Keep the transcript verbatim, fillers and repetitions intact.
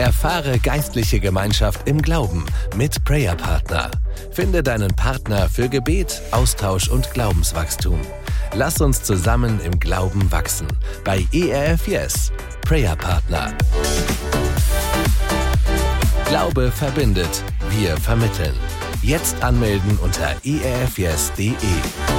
Erfahre geistliche Gemeinschaft im Glauben mit Prayer Partner. Finde deinen Partner für Gebet, Austausch und Glaubenswachstum. Lass uns zusammen im Glauben wachsen. Bei E R F Yes, Prayer Partner. Glaube verbindet, wir vermitteln. Jetzt anmelden unter e r f yes punkt d e.